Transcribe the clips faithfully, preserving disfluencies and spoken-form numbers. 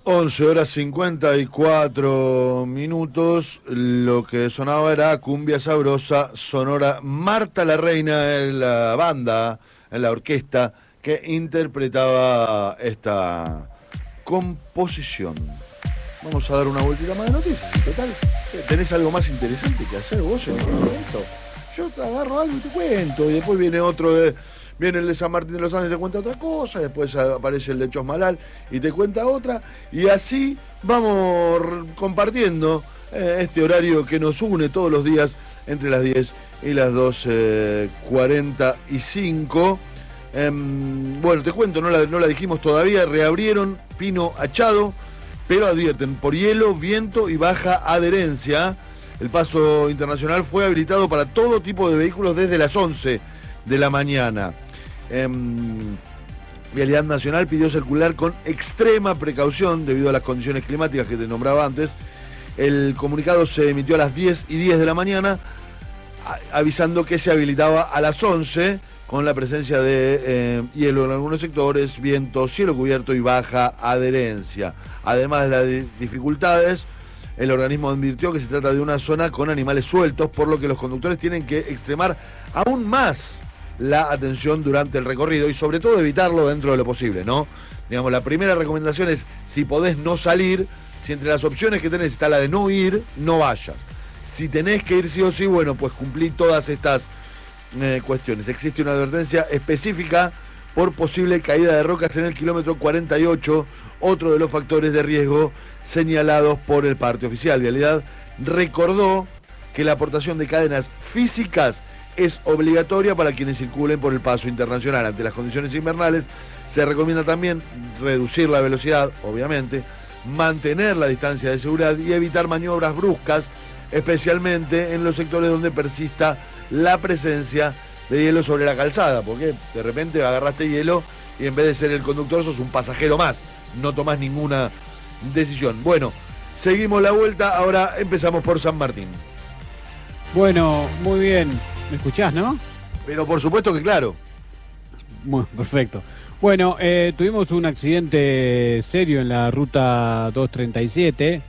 once horas cincuenta y cuatro minutos, lo que sonaba era Cumbia Sabrosa Sonora. Marta la Reina en la banda, en la orquesta que interpretaba esta composición. Vamos a dar una vueltita más de noticias. En total, ¿tenés algo más interesante que hacer vos en este momento? Yo te agarro algo y te cuento, y después viene otro de... Viene el de San Martín de los Andes y te cuenta otra cosa, después aparece el de Chosmalal y te cuenta otra, y así vamos compartiendo eh, este horario que nos une todos los días entre las diez y las doce cuarenta y cinco. Eh, bueno, te cuento, no la, no la dijimos todavía, reabrieron Pino Achado, pero advierten, por hielo, viento y baja adherencia. El paso internacional fue habilitado para todo tipo de vehículos desde las once de la mañana. Eh, Vialidad Nacional pidió circular con extrema precaución debido a las condiciones climáticas que te nombraba antes. El comunicado se emitió a las diez y diez de la mañana, a, avisando que se habilitaba a las once con la presencia de eh, hielo en algunos sectores, viento, cielo cubierto y baja adherencia. Además de las dificultades, el organismo advirtió que se trata de una zona con animales sueltos, por lo que los conductores tienen que extremar aún más la atención durante el recorrido y sobre todo evitarlo dentro de lo posible, ¿no? Digamos, la primera recomendación es, si podés no salir, si entre las opciones que tenés está la de no ir, no vayas. Si tenés que ir sí o sí, bueno, pues cumplí todas estas eh, cuestiones. Existe una advertencia específica por posible caída de rocas en el kilómetro cuarenta y ocho, otro de los factores de riesgo señalados por el parte oficial. Vialidad recordó que la aportación de cadenas físicas es obligatoria para quienes circulen por el paso internacional. Ante las condiciones invernales, se recomienda también reducir la velocidad, obviamente, mantener la distancia de seguridad y evitar maniobras bruscas, especialmente en los sectores donde persista la presencia de hielo sobre la calzada, porque de repente agarraste hielo y en vez de ser el conductor sos un pasajero más, no tomás ninguna decisión. Bueno, seguimos la vuelta, ahora empezamos por San Martín. Bueno, muy bien. ¿Me escuchás, no? Pero por supuesto que claro. Muy, perfecto. Bueno, eh, tuvimos un accidente serio en la ruta doscientos treinta y siete.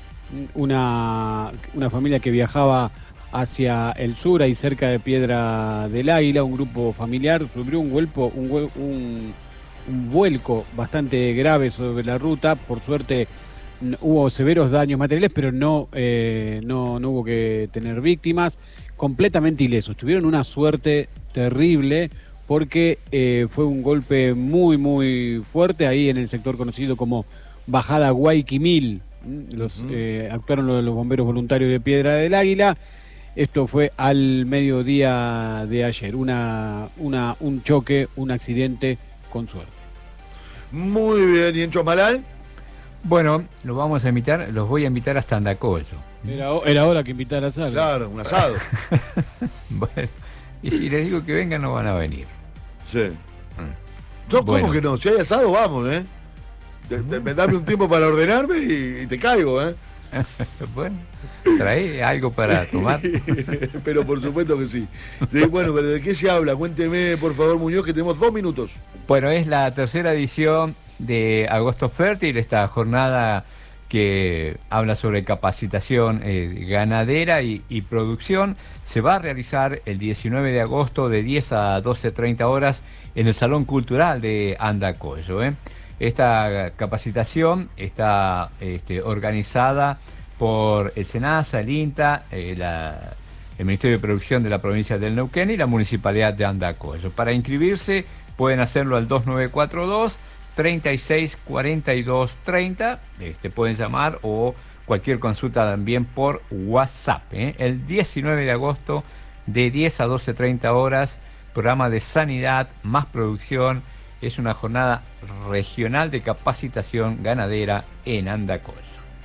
Una, una familia que viajaba hacia el sur, ahí cerca de Piedra del Águila, un grupo familiar sufrió un, vuelco, un, un, un vuelco bastante grave sobre la ruta. Por suerte hubo severos daños materiales, pero no, eh, no, no hubo que tener víctimas. Completamente ilesos. Tuvieron una suerte terrible porque eh, fue un golpe muy, muy fuerte ahí en el sector conocido como Bajada Guayquimil. Los, uh-huh. eh, actuaron los, los bomberos voluntarios de Piedra del Águila. Esto fue al mediodía de ayer. Una, una, un choque, un accidente con suerte. Muy bien. ¿Y en Chosmalal? Bueno, los vamos a invitar, los voy a invitar hasta Andacollo. Era, era hora que invitaras a algo. Claro, un asado. Bueno, y si les digo que vengan, no van a venir. Sí. Mm. No, bueno. ¿Cómo que no? Si hay asado, vamos, ¿eh? De, de, dame un tiempo para ordenarme y, y te caigo, ¿eh? Bueno, trae algo para tomar. Pero por supuesto que sí. De, bueno, pero ¿de qué se habla? Cuénteme, por favor, Muñoz, que tenemos dos minutos. Bueno, es la tercera edición de Agosto Fértil, esta jornada que habla sobre capacitación eh, ganadera y, y producción. Se va a realizar el diecinueve de agosto de diez a doce treinta horas en el Salón Cultural de Andacollo. ¿eh? Esta capacitación está este, organizada por el SENASA, el INTA, eh, la, el Ministerio de Producción de la provincia del Neuquén y la Municipalidad de Andacollo. Para inscribirse pueden hacerlo al dos nueve cuatro dos, treinta y seis cuarenta y dos treinta, este, pueden llamar o cualquier consulta también por WhatsApp. ¿eh? El diecinueve de agosto de diez a doce treinta horas, programa de sanidad más producción. Es una jornada regional de capacitación ganadera en Andacollo.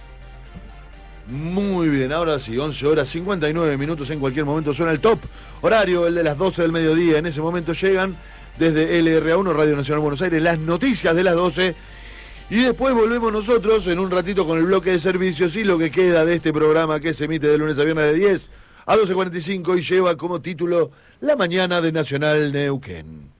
Muy bien, ahora sí, once horas cincuenta y nueve minutos, en cualquier momento suena el top horario, el de las doce del mediodía. En ese momento llegan desde L R A uno, Radio Nacional Buenos Aires, las noticias de las doce. Y después volvemos nosotros en un ratito con el bloque de servicios y lo que queda de este programa que se emite de lunes a viernes de diez a doce cuarenta y cinco y lleva como título La Mañana de Nacional Neuquén.